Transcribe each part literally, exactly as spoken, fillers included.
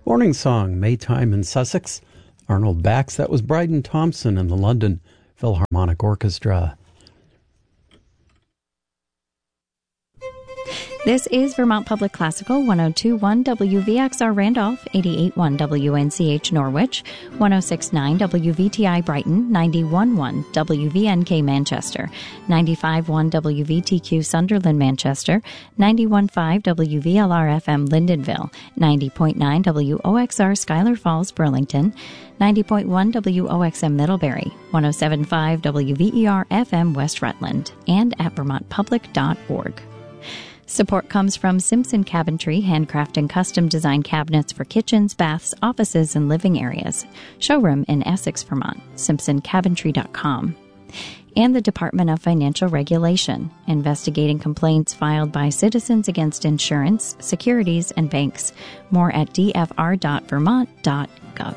Morning Song, Maytime in Sussex. Arnold Bax, that was Bryden Thompson and the London Philharmonic Orchestra. This is Vermont Public Classical, one oh two point one W V X R Randolph, eighty-eight point one W N C H Norwich, one oh six point nine W V T I Brighton, ninety-one point one W V N K Manchester, ninety-five point one W V T Q Sunderland Manchester, ninety-one point five W V L R F M Lyndonville, ninety point nine W O X R Schuyler Falls Burlington, ninety point one W O X M Middlebury, one oh seven point five W V E R F M West Rutland, and at vermont public dot org. Support comes from Simpson Cabinetry, handcraft and custom design cabinets for kitchens, baths, offices, and living areas. Showroom in Essex, Vermont, simpson cabinetry dot com. And the Department of Financial Regulation, investigating complaints filed by citizens against insurance, securities, and banks. More at d f r dot vermont dot gov.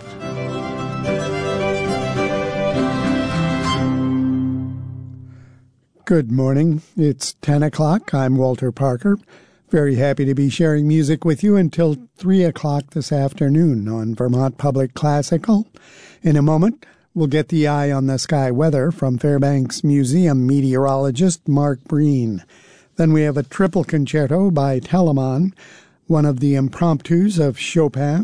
Good morning. It's ten o'clock. I'm Walter Parker. Very happy to be sharing music with you until three o'clock this afternoon on Vermont Public Classical. In a moment, we'll get the eye on the sky weather from Fairbanks Museum meteorologist Mark Breen. Then we have a triple concerto by Telemann, one of the impromptus of Chopin,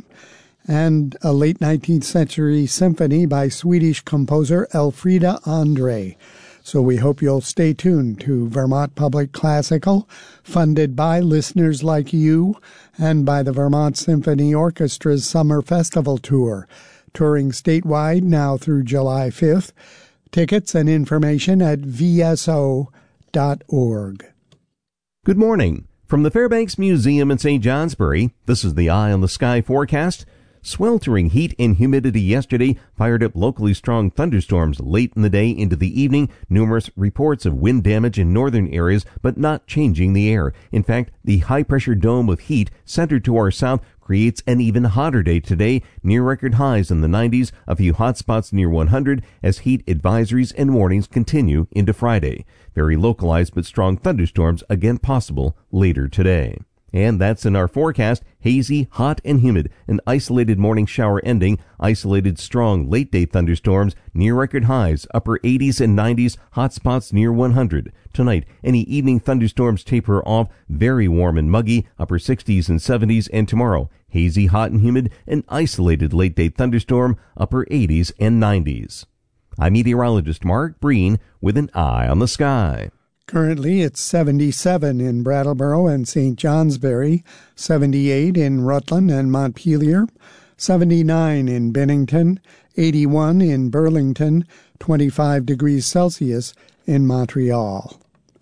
and a late nineteenth century symphony by Swedish composer Elfrida Andre. So we hope you'll stay tuned to Vermont Public Classical, funded by listeners like you and by the Vermont Symphony Orchestra's Summer Festival Tour, touring statewide now through July fifth. Tickets and information at v s o dot org. Good morning. From the Fairbanks Museum in Saint Johnsbury, this is the Eye on the Sky forecast. Sweltering heat and humidity yesterday fired up locally strong thunderstorms late in the day into the evening. Numerous reports of wind damage in northern areas, but not changing the air. In fact, the high-pressure dome of heat centered to our south creates an even hotter day today, near record highs in the nineties, a few hot spots near one hundred, as heat advisories and warnings continue into Friday. Very localized but strong thunderstorms again possible later today. And that's in our forecast. Hazy, hot, and humid. An isolated morning shower ending. Isolated strong late-day thunderstorms. Near-record highs. Upper eighties and nineties. Hot spots near one hundred. Tonight, any evening thunderstorms taper off. Very warm and muggy. Upper sixties and seventies. And tomorrow, hazy, hot, and humid. An isolated late-day thunderstorm. Upper eighties and nineties. I'm meteorologist Mark Breen with an eye on the sky. Currently, it's seventy-seven in Brattleboro and Saint Johnsbury, seventy-eight in Rutland and Montpelier, seventy-nine in Bennington, eighty-one in Burlington, twenty-five degrees Celsius in Montreal.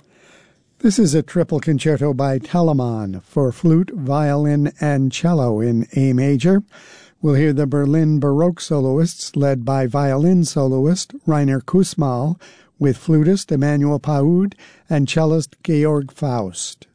This is a triple concerto by Telemann for flute, violin, and cello in A major. We'll hear the Berlin Baroque soloists led by violin soloist Rainer Kussmaul, with flutist Emanuel Paud and cellist Georg Faust.